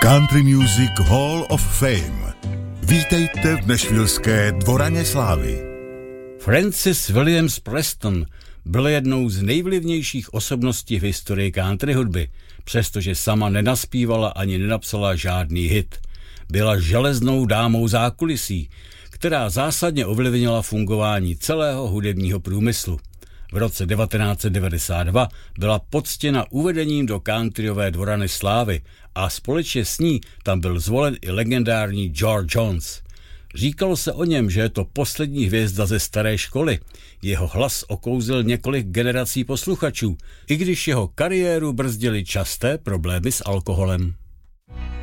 Country Music Hall of Fame. Vítejte v nashvilleské Dvoraně slávy. Francis Williams Preston byl jednou z nejvlivnějších osobností v historii country hudby, přestože sama nenaspívala ani nenapsala žádný hit. Byla železnou dámou zákulisí, která zásadně ovlivnila fungování celého hudebního průmyslu. V roce 1992 byla poctěna uvedením do countryové Dvorany slávy a společně s ní tam byl zvolen i legendární George Jones. Říkalo se o něm, že je to poslední hvězda ze staré školy. Jeho hlas okouzil několik generací posluchačů, i když jeho kariéru brzdily časté problémy s alkoholem.